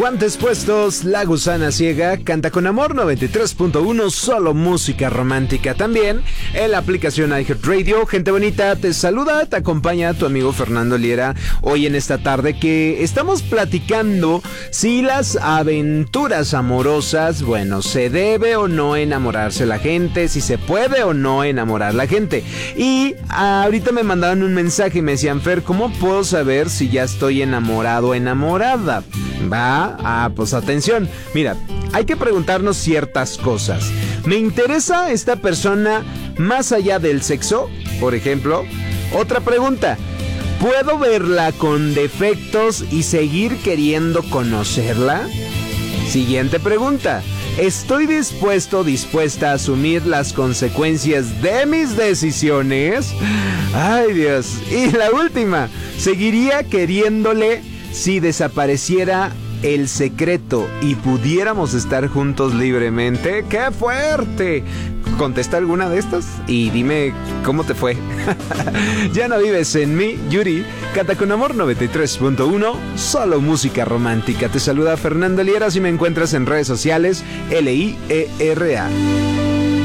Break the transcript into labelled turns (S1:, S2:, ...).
S1: Guantes puestos, La Gusana Ciega, Canta con Amor 93.1, solo música romántica. También en la aplicación iHeartRadio. Gente bonita, te saluda, te acompaña tu amigo Fernando Liera. Hoy en esta tarde que estamos platicando si las aventuras amorosas, bueno, se debe o no enamorarse la gente, si se puede o no enamorar la gente. Y ahorita me mandaron un mensaje y me decían, Fer, ¿cómo puedo saber si ya estoy enamorado o enamorada? Pues atención, mira, hay que preguntarnos ciertas cosas. ¿Me interesa esta persona más allá del sexo? Por ejemplo. Otra pregunta, ¿puedo verla con defectos y seguir queriendo conocerla? Siguiente pregunta, ¿estoy dispuesta a asumir las consecuencias de mis decisiones? Ay, Dios. Y la última, ¿seguiría queriéndole si desapareciera el secreto y pudiéramos estar juntos libremente? ¡Qué fuerte! Contesta alguna de estas y dime cómo te fue. Ya no vives en mí, Yuri. Canta con Amor 93.1, solo música romántica. Te saluda Fernando Liera. Si me encuentras en redes sociales, Liera.